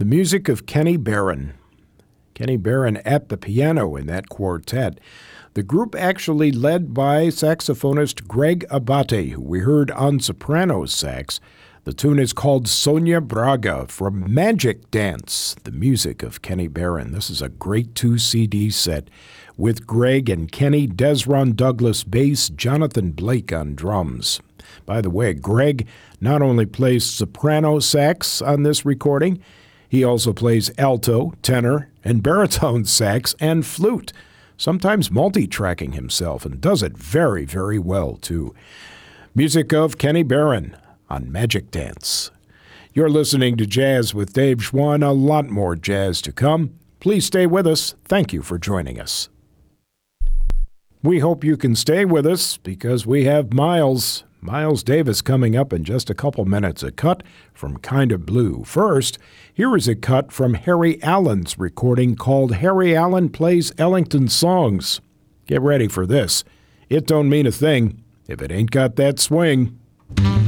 The music of Kenny Barron. Kenny Barron at the piano in that quartet. The group actually led by saxophonist Greg Abate, who we heard on soprano sax. The tune is called Sonia Braga from Magic Dance, the music of Kenny Barron. This is a great 2-CD set with Greg and Kenny, Desron Douglas bass, Jonathan Blake on drums. By the way, Greg not only plays soprano sax on this recording, he also plays alto, tenor, and baritone sax and flute, sometimes multi-tracking himself, and does it very, very well, too. Music of Kenny Barron on Magic Dance. You're listening to Jazz with Dave Schwann. A lot more jazz to come. Please stay with us. Thank you for joining us. We hope you can stay with us because we have Miles Davis coming up in just a couple minutes, a cut from Kind of Blue. First, here is a cut from Harry Allen's recording called Harry Allen Plays Ellington Songs. Get ready for this. It don't mean a thing if it ain't got that swing.